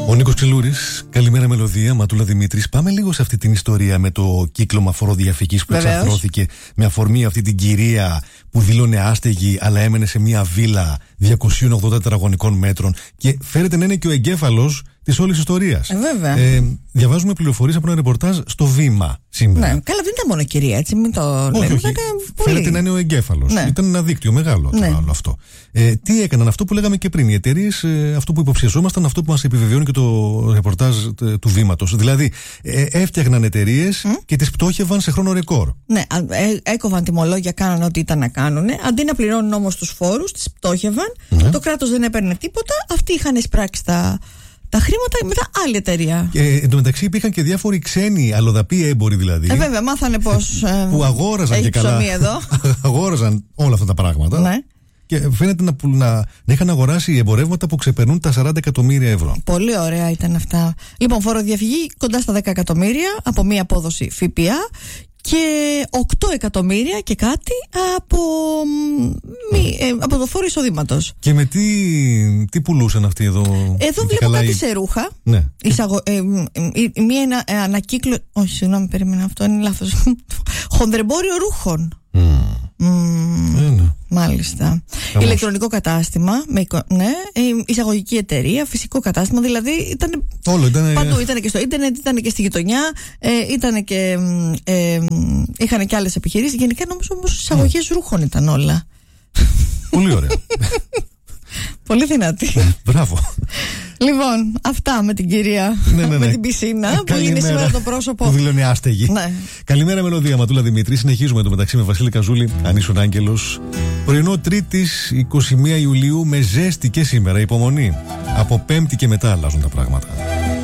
Ο Νίκος Ξυλούρης, καλημέρα μελωδία, Ματούλα Δημήτρης. Πάμε λίγο σε αυτή την ιστορία με το κύκλωμα φοροδιαφυγής που εξαρθρώθηκε με αφορμή αυτή την κυρία που δήλωνε άστεγη, αλλά έμενε σε μια βίλα 280 τετραγωνικών μέτρων και φέρεται να είναι και ο εγκέφαλος της όλης ιστορίας. Βέβαια. Διαβάζουμε πληροφορίες από ένα ρεπορτάζ στο Βήμα σήμερα. Ναι, καλά, δεν ήταν μόνο κυρία, έτσι, μην το λέμε. Όχι. Φαίνεται να είναι ο εγκέφαλος. Ναι. Ήταν ένα δίκτυο μεγάλο όλο αυτό. Τι έκαναν, αυτό που λέγαμε και πριν, οι εταιρείες, αυτό που υποψιαζόμασταν, αυτό που μας επιβεβαιώνει και το ρεπορτάζ του Βήματος. Δηλαδή, έφτιαχναν εταιρείες και τις πτώχευαν σε χρόνο ρεκόρ. Ναι, έκοβαν τιμολόγια, κάνανε ό,τι ήταν να κάνουν. Αντί να πληρώνουν όμως τους φόρους, τις πτώχευαν. Το κράτος δεν έπαιρνε τίποτα. Αυτοί είχαν εισπράξει τα χρήματα μετά άλλη εταιρεία. Εν τω μεταξύ υπήρχαν και διάφοροι ξένοι αλλοδαποί έμποροι δηλαδή. Βέβαια, μάθανε πως. Που αγόραζαν και καλά. Εδώ. Αγόραζαν όλα αυτά τα πράγματα. Ναι. Και φαίνεται να είχαν αγοράσει εμπορεύματα που ξεπερνούν τα 40 εκατομμύρια ευρώ. Πολύ ωραία ήταν αυτά. Λοιπόν, φοροδιαφυγή κοντά στα 10 εκατομμύρια από μία απόδοση ΦΠΑ και 8 εκατομμύρια και κάτι από το φόρο εισοδήματος. Και με τι πουλούσαν αυτοί εδώ? Εδώ βλέπω κάτι σε ρούχα. Ναι. Μία ανακύκλωση. Όχι, συγγνώμη, περίμενα, αυτό είναι λάθος. Χονδρεμπόριο ρούχων. Μάλιστα. Ηλεκτρονικό κατάστημα, εισαγωγική εταιρεία, φυσικό κατάστημα, δηλαδή ήταν παντού. Ήταν και στο ίντερνετ, ήταν και στη γειτονιά, είχαν και άλλες επιχειρήσεις. Γενικά νομίζω όμως εισαγωγές ρούχων ήταν όλα. Πολύ ωραία. Πολύ δυνατή. Μπράβο. Λοιπόν, αυτά με την κυρία με την πισίνα που είναι σήμερα το πρόσωπο. Που δηλώνει άστεγη. Ναι. Καλημέρα μελωδία, Ματούλα Δημήτρη. Συνεχίζουμε το μεταξύ με Βασίλη Καζούλη, αν ήσουν άγγελος. Πρωινό Τρίτης 21 Ιουλίου με ζέστη και σήμερα. Υπομονή. Από Πέμπτη και μετά αλλάζουν τα πράγματα.